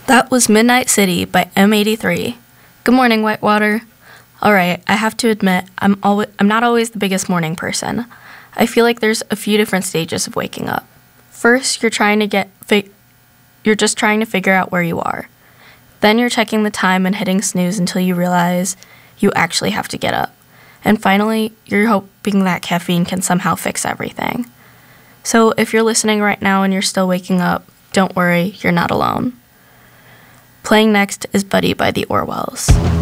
That was Midnight City by M83. Good morning, Whitewater. Alright, I have to admit, I'm not always the biggest morning person. I feel like there's a few different stages of waking up. First, you're just trying to figure out where you are. Then you're checking the time and hitting snooze until you realize you actually have to get up. And finally, you're hoping that caffeine can somehow fix everything. So if you're listening right now and you're still waking up, don't worry, you're not alone. Playing next is Buddy by the Orwells.